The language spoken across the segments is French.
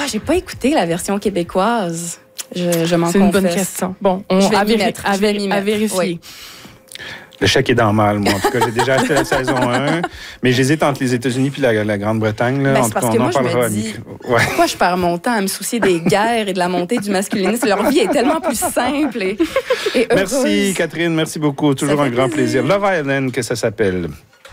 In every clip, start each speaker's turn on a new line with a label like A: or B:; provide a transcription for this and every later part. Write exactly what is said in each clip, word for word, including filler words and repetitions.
A: j'ai pas écouté la version québécoise. Je, je m'en confesse.
B: C'est une bonne question. Bon, on
A: je vais
B: à,
A: m'y
B: véri-
A: mettre.
B: à,
A: Je vais
B: véri-
A: m'y
B: à
A: mettre.
B: vérifier.
A: Oui.
C: Le chèque est dans le mal, moi. En tout cas, j'ai déjà acheté la saison un, mais j'hésite entre les États-Unis et la, la Grande-Bretagne. Là.
A: Ben,
C: En
A: c'est
C: tout cas,
A: parce
C: on
A: que
C: en
A: moi, je
C: parlera.
A: me dis,
C: ouais.
A: pourquoi je perds mon temps à me soucier des guerres et de la montée du masculinisme? Leur vie est tellement plus simple et, et heureuse.
C: Merci, Catherine. Merci beaucoup. Toujours un grand plaisir. plaisir. Love Island, que ça s'appelle.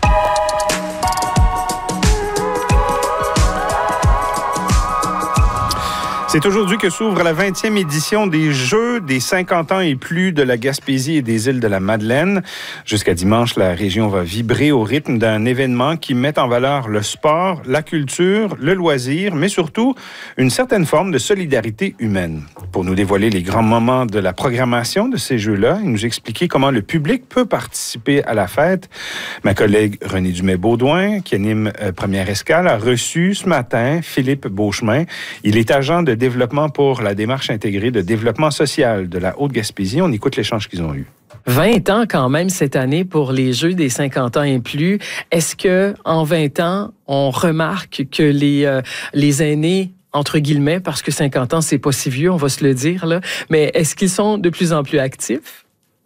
C: C'est aujourd'hui que s'ouvre la vingtième édition des Jeux des cinquante ans et plus de la Gaspésie et des îles de la Madeleine. Jusqu'à dimanche, la région va vibrer au rythme d'un événement qui met en valeur le sport, la culture, le loisir, mais surtout une certaine forme de solidarité humaine. Pour nous dévoiler les grands moments de la programmation de ces Jeux-là et nous expliquer comment le public peut participer à la fête, ma collègue Renée Dumais-Baudouin, qui anime euh, Première Escale, a reçu ce matin Philippe Beauchemin. Il est agent de développement pour la démarche intégrée de développement social de la Haute-Gaspésie. On écoute l'échange qu'ils ont eu.
B: vingt ans quand même cette année pour les Jeux des cinquante ans et plus. Est-ce que en vingt ans, on remarque que les, euh, les aînés, entre guillemets, parce que cinquante ans, c'est pas si vieux, on va se le dire, là, mais est-ce qu'ils sont de plus en plus actifs?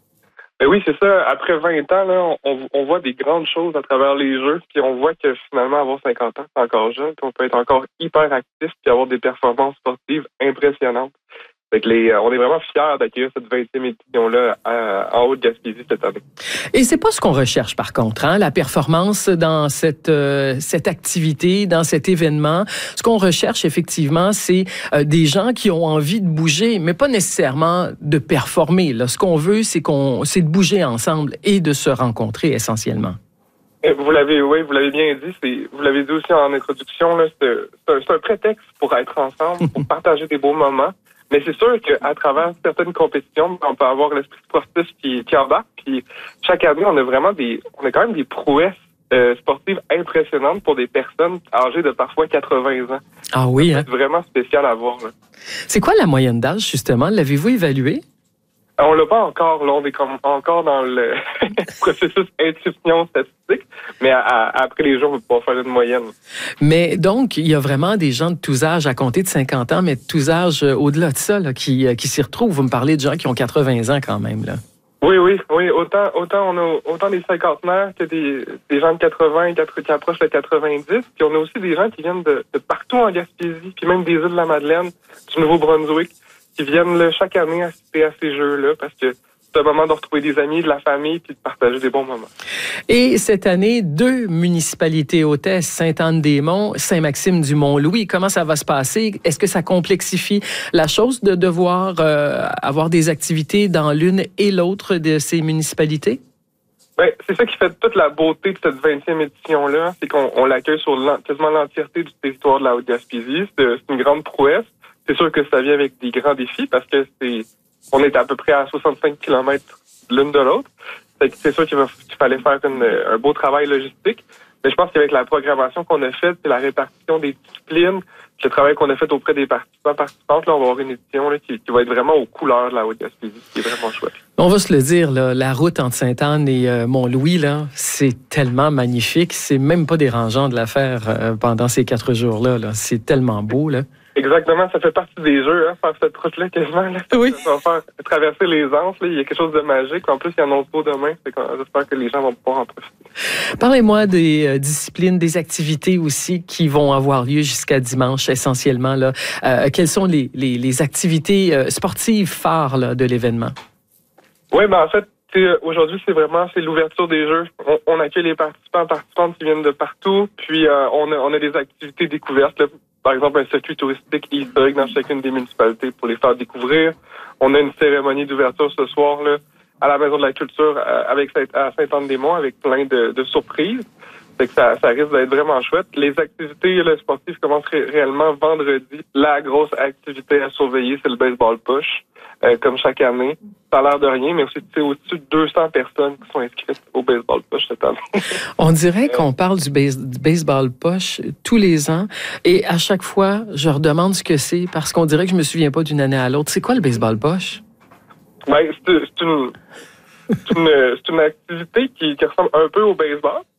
D: Ben oui, c'est ça. Après vingt ans, là, on, on voit des grandes choses à travers les Jeux, puis on voit que finalement, avoir cinquante ans, c'est encore jeune, puis on peut être encore hyper actif, puis avoir des performances sportives impressionnantes. Fait que les, on est vraiment fiers d'accueillir cette vingtième édition-là à, en Haute-Gaspésie cette année.
B: Et c'est pas ce qu'on recherche, par contre, hein, la performance dans cette, euh, cette activité, dans cet événement. Ce qu'on recherche, effectivement, c'est euh, des gens qui ont envie de bouger, mais pas nécessairement de performer. Là. Ce qu'on veut, c'est, qu'on, c'est de bouger ensemble et de se rencontrer, essentiellement.
D: Vous l'avez, oui, vous l'avez bien dit. C'est, vous l'avez dit aussi en introduction, là, c'est, c'est, un, c'est un prétexte pour être ensemble, pour partager des beaux moments. Mais c'est sûr qu'à travers certaines compétitions, on peut avoir l'esprit sportif qui, qui embarque. Puis chaque année, on a vraiment des, on a quand même des prouesses euh, sportives impressionnantes pour des personnes âgées de parfois quatre-vingts ans.
B: Ah oui, hein?
D: C'est vraiment spécial à voir. Là.
B: C'est quoi la moyenne d'âge, justement? L'avez-vous évalué?
D: On l'a pas encore, là, on est comme encore dans le processus intuition statistique, mais à, à, après les jours, on va pouvoir faire une moyenne.
B: Mais donc, il y a vraiment des gens de tous âges, à compter de cinquante ans, mais de tous âges euh, au-delà de ça, là, qui, euh, qui s'y retrouvent. Vous me parlez de gens qui ont quatre-vingts ans quand même, là.
D: Oui, oui, oui. Autant, autant on a autant des cinquantenaires que des, des gens de quatre-vingts qui approchent de quatre-vingt-dix. Puis on a aussi des gens qui viennent de, de partout en Gaspésie, puis même des îles de la Madeleine, du Nouveau-Brunswick, qui viennent là, chaque année assister à ces jeux-là parce que c'est un moment de retrouver des amis, de la famille, puis de partager des bons moments.
B: Et cette année, deux municipalités hôtesses, Sainte-Anne-des-Monts, Saint-Maxime-du-Mont-Louis. Comment ça va se passer? Est-ce que ça complexifie la chose de devoir euh, avoir des activités dans l'une et l'autre de ces municipalités?
D: Ben, c'est ça qui fait toute la beauté de cette vingtième édition-là, c'est qu'on on l'accueille sur l'en, quasiment l'entièreté du territoire de la Haute-Gaspésie. C'est, c'est une grande prouesse. C'est sûr que ça vient avec des grands défis parce que c'est, on est à peu près à soixante-cinq kilomètres l'une de l'autre. C'est sûr qu'il, va, qu'il fallait faire une, un beau travail logistique. Mais je pense qu'avec la programmation qu'on a faite, et la répartition des disciplines, le travail qu'on a fait auprès des participants, participantes, là, on va avoir une édition là, qui, qui va être vraiment aux couleurs de la Haute-Gaspésie, qui est vraiment chouette.
B: On va se le dire, là, la route entre Sainte-Anne et euh, Mont-Louis, là, c'est tellement magnifique. C'est même pas dérangeant de la faire euh, pendant ces quatre jours-là. Là. C'est tellement beau, là.
D: Exactement, ça fait partie des jeux, hein, faire cette route-là quasiment. Là.
B: Oui.
D: Ça va faire traverser les Anses, là. Il y a quelque chose de magique. En plus, il y en a beau demain. J'espère que les gens vont pouvoir en profiter.
B: Parlez-moi des euh, disciplines, des activités aussi qui vont avoir lieu jusqu'à dimanche, essentiellement. Là. Euh, quelles sont les, les, les activités euh, sportives phares là, de l'événement?
D: Oui, ben en fait, aujourd'hui, c'est vraiment c'est l'ouverture des Jeux. On, on accueille les participants participantes qui viennent de partout. Puis, euh, on, a, on a des activités découvertes, là. Par exemple, un circuit touristique historique dans chacune des municipalités pour les faire découvrir. On a une cérémonie d'ouverture ce soir là, à la Maison de la Culture avec à Sainte-Anne-des-Monts avec plein de, de surprises. Fait que ça, ça risque d'être vraiment chouette. Les activités là, sportives commencent ré- réellement vendredi. La grosse activité à surveiller, c'est le baseball push, euh, comme chaque année. Ça a l'air de rien, mais aussi c'est au-dessus de deux cents personnes qui sont inscrites au baseball push cette année.
B: On dirait qu'on parle du, base, du baseball push tous les ans et à chaque fois, je redemande ce que c'est parce qu'on dirait que je me souviens pas d'une année à l'autre. C'est quoi le baseball push?
D: Ben, c'est, c'est, une, c'est, une, c'est une activité qui, qui ressemble un peu au baseball.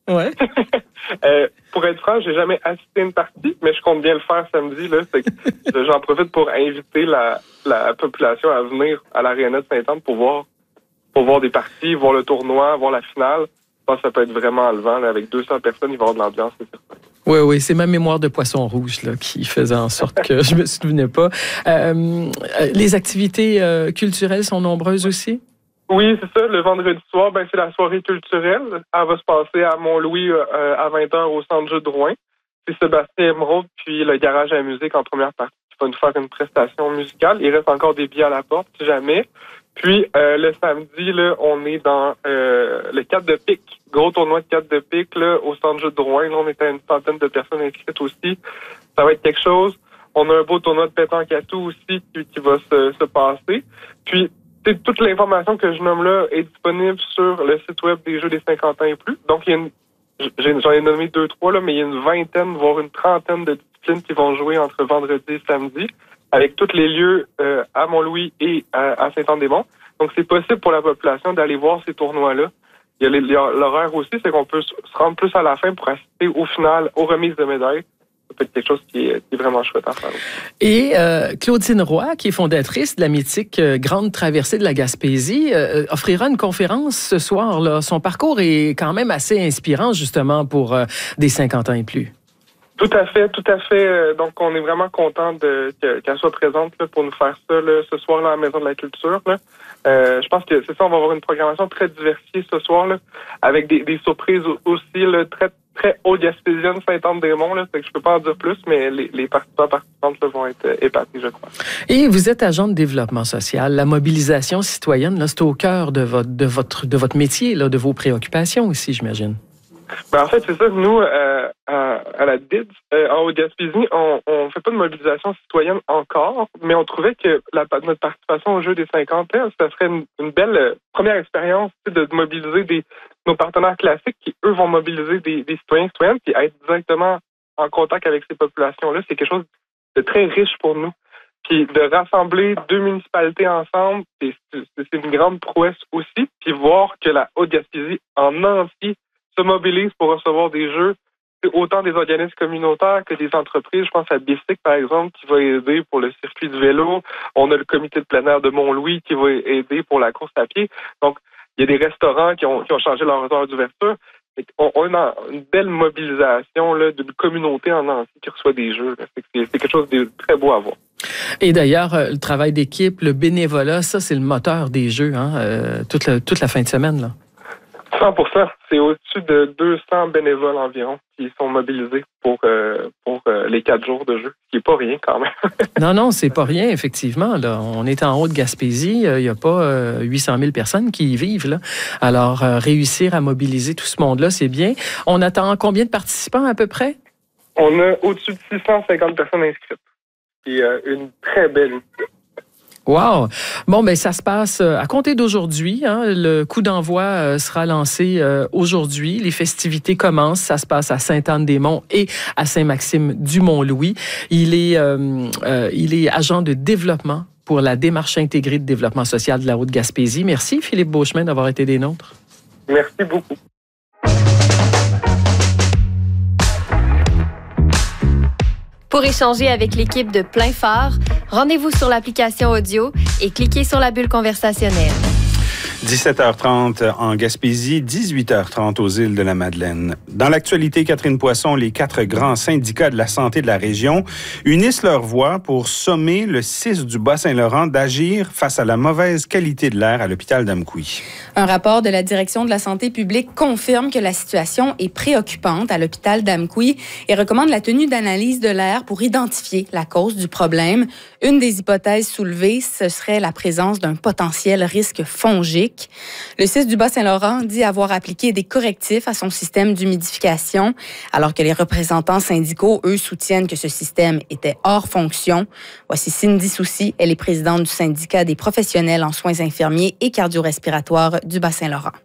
B: Ouais.
D: euh, pour être franc, j'ai jamais assisté à une partie, mais je compte bien le faire samedi. Là, c'est que j'en profite pour inviter la, la population à venir à l'Aréna de Sainte-Anne pour voir, pour voir des parties, voir le tournoi, voir la finale. Je pense que ça peut être vraiment enlevant. Là, avec deux cents personnes, il va y avoir de l'ambiance, c'est certain.
B: Oui, oui, c'est ma mémoire de poisson rouge là, qui faisait en sorte que je me souvenais pas. Euh, les activités euh, culturelles sont nombreuses aussi?
D: Oui, c'est ça. Le vendredi soir, ben c'est la soirée culturelle. Elle va se passer à Mont-Louis euh, à vingt heures au Centre Jeux de Rouen. C'est Sébastien Emeraude puis le Garage à la musique en première partie qui va nous faire une prestation musicale. Il reste encore des billets à la porte, si jamais. Puis euh, le samedi, là, on est dans euh, le quatre de pique. Gros tournoi de quatre de pique là, au Centre Jeux de Rouen. Là, on est à une centaine de personnes inscrites aussi. Ça va être quelque chose. On a un beau tournoi de pétanque à tout aussi qui, qui va se, se passer. Puis toute l'information que je nomme là est disponible sur le site web des Jeux des cinquante ans et plus. Donc, il y a une, j'en ai nommé deux, trois, là, mais il y a une vingtaine, voire une trentaine de disciplines qui vont jouer entre vendredi et samedi, avec tous les lieux euh, à Mont-Louis et à, à Saint-Anne-des-Monts. Donc, c'est possible pour la population d'aller voir ces tournois-là. Il y a les, l'horaire aussi, c'est qu'on peut se rendre plus à la fin pour assister au final aux remises de médailles. Ça peut être quelque chose qui est, qui est vraiment chouette à faire.
B: Et euh, Claudine Roy, qui est fondatrice de la mythique euh, Grande Traversée de la Gaspésie, euh, offrira une conférence ce soir. Là. Son parcours est quand même assez inspirant, justement, pour euh, des cinquante ans et plus.
D: Tout à fait, tout à fait. Donc, on est vraiment content de, qu'elle soit présente là, pour nous faire ça là, ce soir-là à la Maison de la Culture. Là. Euh, je pense que c'est ça, on va avoir une programmation très diversifiée ce soir, là, avec des, des surprises aussi là, très très haut gaspésienne, Sainte-Anne-des-Monts. Là, c'est que je peux pas en dire plus, mais les, les participants participantes là, vont être épatés, je crois.
B: Et vous êtes agent de développement social. La mobilisation citoyenne, là, c'est au cœur de votre de votre de votre métier, là, de vos préoccupations aussi, j'imagine.
D: Ben en fait, c'est ça. Nous, euh, à, à la D I D S, euh, en Haute-Gaspésie, on on fait pas de mobilisation citoyenne encore, mais on trouvait que la, notre participation au Jeu des cinquante ans, ça serait une, une belle euh, première expérience de, de mobiliser des nos partenaires classiques qui, eux, vont mobiliser des, des citoyens et citoyennes, puis être directement en contact avec ces populations-là. C'est quelque chose de très riche pour nous. Puis de rassembler deux municipalités ensemble, c'est, c'est une grande prouesse aussi. Puis voir que la Haute-Gaspésie en entier se mobilise pour recevoir des jeux, autant des organismes communautaires que des entreprises. Je pense à Bicycle, par exemple, qui va aider pour le circuit du vélo. On a le comité de plein air de Mont-Louis qui va aider pour la course à pied. Donc, il y a des restaurants qui ont, qui ont changé leurs heures d'ouverture. On, on a une belle mobilisation là, d'une communauté en entier qui reçoit des jeux. C'est, c'est quelque chose de très beau à voir.
B: Et d'ailleurs, le travail d'équipe, le bénévolat, ça, c'est le moteur des jeux, hein, euh, toute, la, toute la fin de semaine, là.
D: cent pour cent. C'est au-dessus de deux cents bénévoles environ qui sont mobilisés pour euh, pour euh, les quatre jours de jeu, ce qui n'est pas rien quand même.
B: non, non, c'est pas rien, effectivement. Là. On est en Haute-Gaspésie, il euh, n'y a pas euh, huit cent mille personnes qui y vivent. Là. Alors, euh, réussir à mobiliser tout ce monde-là, c'est bien. On attend combien de participants à peu près?
D: On a au-dessus de six cent cinquante personnes inscrites. C'est euh, une très belle unité.
B: Wow! Bon, ben ça se passe à compter d'aujourd'hui. Hein. Le coup d'envoi sera lancé euh, aujourd'hui. Les festivités commencent. Ça se passe à Sainte-Anne-des-Monts et à Saint-Maxime-du-Mont-Louis. Il est, euh, euh, il est agent de développement pour la démarche intégrée de développement social de la Haute-Gaspésie. Merci, Philippe Beauchemin, d'avoir été des nôtres.
D: Merci beaucoup.
E: Pour échanger avec l'équipe de Plein Phare, rendez-vous sur l'application audio et cliquez sur la bulle conversationnelle.
C: dix-sept heures trente en Gaspésie, dix-huit heures trente aux îles de la Madeleine. Dans l'actualité, Catherine Poisson, les quatre grands syndicats de la santé de la région unissent leurs voix pour sommer le C I S du Bas-Saint-Laurent d'agir face à la mauvaise qualité de l'air à l'hôpital d'Amqui.
A: Un rapport de la Direction de la santé publique confirme que la situation est préoccupante à l'hôpital d'Amqui et recommande la tenue d'analyse de l'air pour identifier la cause du problème. Une des hypothèses soulevées, ce serait la présence d'un potentiel risque fongique. Le C I S du Bas-Saint-Laurent dit avoir appliqué des correctifs à son système d'humidification, alors que les représentants syndicaux, eux, soutiennent que ce système était hors fonction. Voici Cindy Soucy, elle est présidente du syndicat des professionnels en soins infirmiers et cardio-respiratoires du Bas-Saint-Laurent.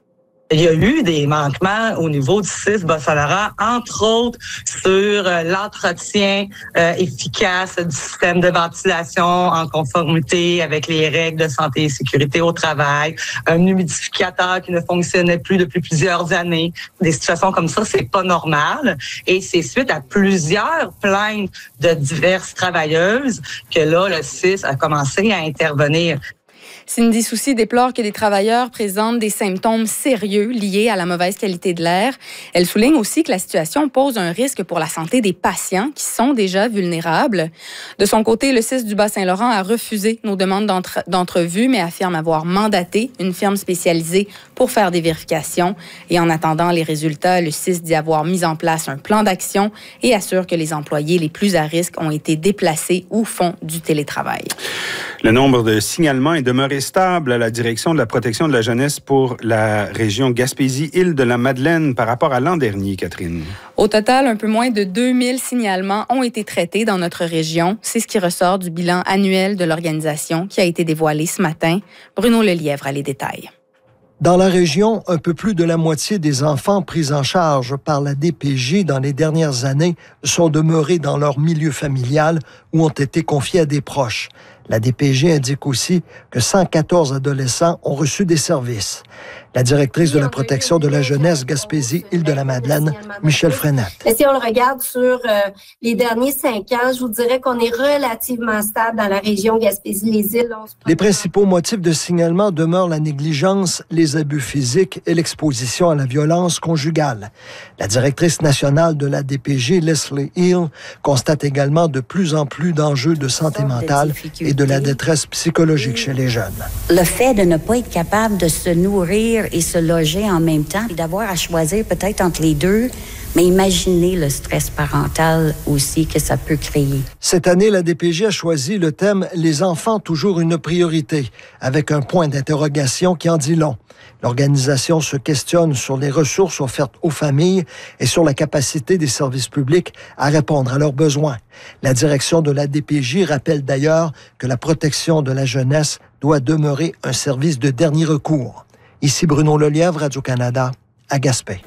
F: Il y a eu des manquements au niveau du C I S Bas-Saint-Laurent, entre autres sur euh, l'entretien euh, efficace du système de ventilation en conformité avec les règles de santé et sécurité au travail, un humidificateur qui ne fonctionnait plus depuis plusieurs années. Des situations comme ça, c'est pas normal. Et c'est suite à plusieurs plaintes de diverses travailleuses que là, le C I S a commencé à intervenir.
A: Cindy Soucy déplore que des travailleurs présentent des symptômes sérieux liés à la mauvaise qualité de l'air. Elle souligne aussi que la situation pose un risque pour la santé des patients qui sont déjà vulnérables. De son côté, le C I S du Bas-Saint-Laurent a refusé nos demandes d'entre- d'entrevue, mais affirme avoir mandaté une firme spécialisée pour faire des vérifications. Et en attendant les résultats, le C I S dit avoir mis en place un plan d'action et assure que les employés les plus à risque ont été déplacés ou font du télétravail.
C: Le nombre de signalements est demeuré stable à la direction de la protection de la jeunesse pour la région Gaspésie-Île-de-la-Madeleine par rapport à l'an dernier, Catherine.
A: Au total, un peu moins de deux mille signalements ont été traités dans notre région. C'est ce qui ressort du bilan annuel de l'organisation qui a été dévoilé ce matin. Bruno Lelièvre a les détails.
G: Dans la région, un peu plus de la moitié des enfants pris en charge par la D P J dans les dernières années sont demeurés dans leur milieu familial ou ont été confiés à des proches. La D P J indique aussi que cent quatorze adolescents ont reçu des services. La directrice de la protection de la jeunesse Gaspésie-Île-de-la-Madeleine, Michèle Frenette.
H: Mais si on le regarde sur euh, les derniers cinq ans, je vous dirais qu'on est relativement stable dans la région Gaspésie-les-Îles.
G: Les principaux motifs de signalement demeurent la négligence, les abus physiques et l'exposition à la violence conjugale. La directrice nationale de la D P J, Leslie Hill, constate également de plus en plus d'enjeux de santé mentale et de la détresse psychologique chez les jeunes.
I: Le fait de ne pas être capable de se nourrir et se loger en même temps, et d'avoir à choisir peut-être entre les deux, mais imaginez le stress parental aussi que ça peut créer.
G: Cette année, la D P J a choisi le thème « Les enfants, toujours une priorité », avec un point d'interrogation qui en dit long. L'organisation se questionne sur les ressources offertes aux familles et sur la capacité des services publics à répondre à leurs besoins. La direction de la D P J rappelle d'ailleurs que la protection de la jeunesse doit demeurer un service de dernier recours. Ici Bruno Lelièvre, Radio-Canada, à Gaspé.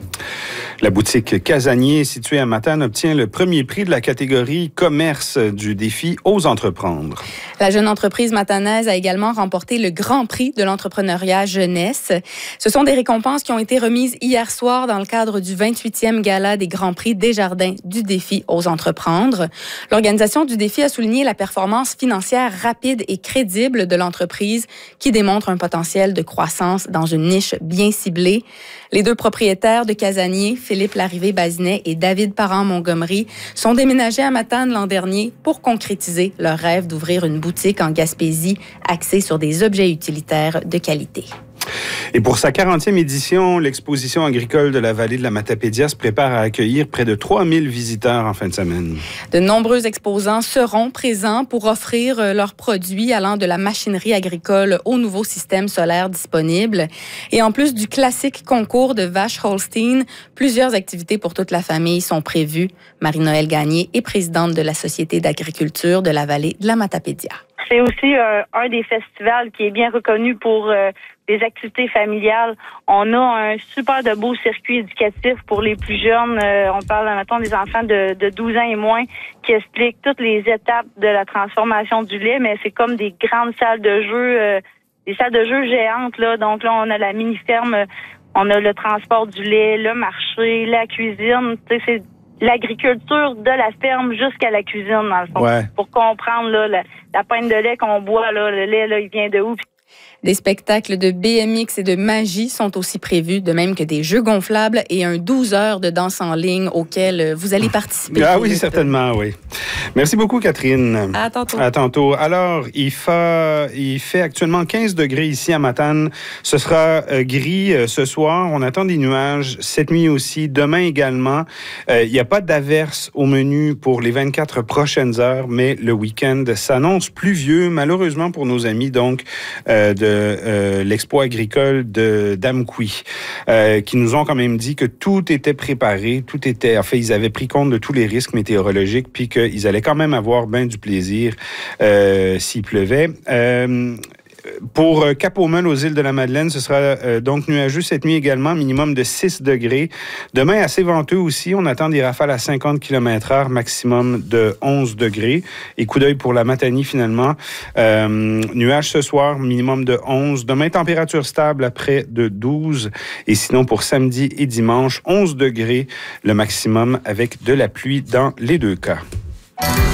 C: La boutique Casanier, située à Matane, obtient le premier prix de la catégorie commerce du défi Ose entreprendre.
A: La jeune entreprise matanaise a également remporté le grand prix de l'entrepreneuriat jeunesse. Ce sont des récompenses qui ont été remises hier soir dans le cadre du vingt-huitième gala des grands prix Desjardins du défi Ose entreprendre. L'organisation du défi a souligné la performance financière rapide et crédible de l'entreprise qui démontre un potentiel de croissance dans une niche bien ciblée. Les deux propriétaires de Casanier, Philippe Larrivée-Bazinet et David Parent-Montgomery, sont déménagés à Matane l'an dernier pour concrétiser leur rêve d'ouvrir une boutique en Gaspésie axée sur des objets utilitaires de qualité.
C: Et pour sa quarantième édition, l'exposition agricole de la vallée de la Matapédia se prépare à accueillir près de trois mille visiteurs en fin de semaine.
A: De nombreux exposants seront présents pour offrir leurs produits allant de la machinerie agricole au nouveau système solaire disponible. Et en plus du classique concours de vaches Holstein, plusieurs activités pour toute la famille sont prévues. Marie-Noëlle Gagné est présidente de la Société d'agriculture de la vallée de la Matapédia.
J: C'est aussi euh, un des festivals qui est bien reconnu pour euh, des activités familiales. On a un super de beau circuit éducatif pour les plus jeunes. Euh, on parle, mettons, des enfants de, de douze ans et moins qui expliquent toutes les étapes de la transformation du lait, mais c'est comme des grandes salles de jeu, euh, des salles de jeu géantes, là. Donc là, on a la mini-ferme, on a le transport du lait, le marché, la cuisine. Tu sais, c'est l'agriculture de la ferme jusqu'à la cuisine, dans le fond.
C: Ouais.
J: Pour comprendre là, la, la pinte de lait qu'on boit, là, le lait, là, il vient de où?
A: Des spectacles de B M X et de magie sont aussi prévus, de même que des jeux gonflables et un douze heures de danse en ligne auquel vous allez participer.
C: Ah oui, certainement, oui. Merci beaucoup, Catherine.
A: À tantôt.
C: À tantôt. Alors, il fait, il fait actuellement quinze degrés ici à Matane. Ce sera euh, gris euh, ce soir. On attend des nuages cette nuit aussi. Demain également. Euh, il n'y a pas d'averse au menu pour les vingt-quatre prochaines heures, mais le week-end s'annonce pluvieux, malheureusement pour nos amis, donc, euh, de euh, l'expo agricole de d'Amqui, euh, qui nous ont quand même dit que tout était préparé, tout était... En fait, ils avaient pris compte de tous les risques météorologiques, puis qu'ils allaient quand même avoir bien du plaisir euh, s'il pleuvait. Euh, pour Cap-au-Mel aux îles de la Madeleine, ce sera euh, donc nuageux cette nuit également, minimum de six degrés. Demain, assez venteux aussi. On attend des rafales à cinquante kilomètres heure, maximum de onze degrés. Et coup d'œil pour la Matanie, finalement. Euh, nuages ce soir, minimum de onze. Demain, température stable à près de douze. Et sinon, pour samedi et dimanche, onze degrés, le maximum avec de la pluie dans les deux cas.